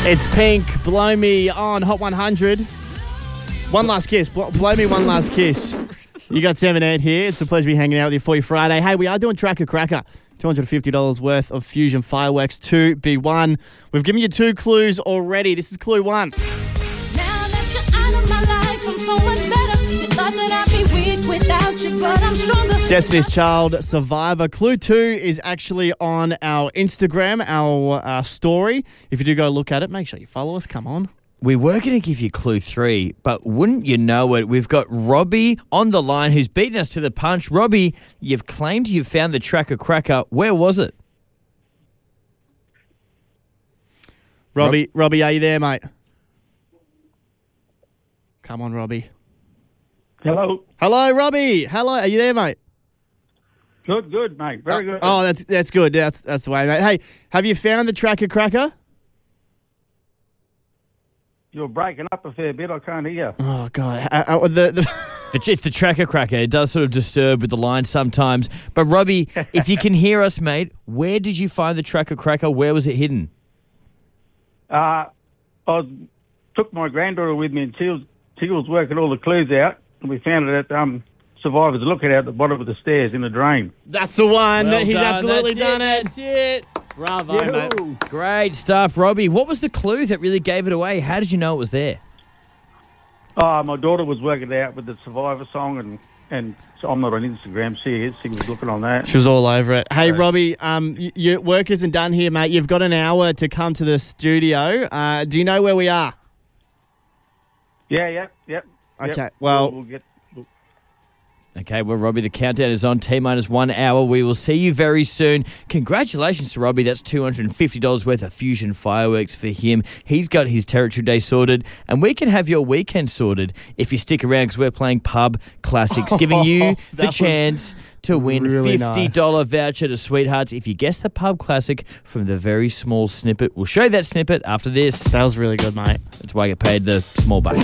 It's Pink, Blow Me on Hot 100. One last kiss. Blow me one last kiss. You got 7-8 here. It's a pleasure to be hanging out with you for your Friday. Hey, we are doing Tracker Cracker. $250 worth of Fusion Fireworks to be won. We've given you 2 clues already. This is clue 1. Now that you're out of my life, I'm so much better. You thought that I'd be weak without you, but I'm stronger. Destiny's Child, Survivor. Clue 2 is actually on our Instagram, our story. If you do go look at it, make sure you follow us. Come on. We were going to give you clue 3, but wouldn't you know it, we've got Robbie on the line who's beaten us to the punch. Robbie, you've claimed you've found the Tracker Cracker. Where was it? Robbie, are you there, mate? Come on, Robbie. Hello. Hello, Robbie. Hello, are you there, mate? Good, mate. Very good. Oh, that's good. That's the way, mate. Hey, have you found the Tracker Cracker? You're breaking up a fair bit. I can't hear. Oh, God. It's the Tracker Cracker. It does sort of disturb with the line sometimes. But, Robbie, if you can hear us, mate, where did you find the Tracker Cracker? Where was it hidden? I took my granddaughter with me, and she was working all the clues out, and we found it at Survivor's Lookout at the bottom of the stairs in the drain. That's the one. Well He's done. absolutely done it. That's it. Bravo, Yoo-hoo. mate. Great stuff, Robbie. What was the clue that really gave it away? How did you know it was there? My daughter was working it out with the Survivor song, and so I'm not on Instagram. She was looking on that. She was all over it. Hey, Robbie, your work isn't done here, mate. You've got an hour to come to the studio. Do you know where we are? Yeah, yep. Okay, well... We'll get... Okay, well, Robbie, the countdown is on. T-minus 1 hour. We will see you very soon. Congratulations to Robbie. That's $250 worth of Fusion Fireworks for him. He's got his Territory Day sorted, and we can have your weekend sorted if you stick around because we're playing Pub Classics, giving you the chance to win really $50 voucher to Sweethearts if you guess the Pub Classic from the very small snippet. We'll show you that snippet after this. That was really good, mate. That's why I get paid the small bucks.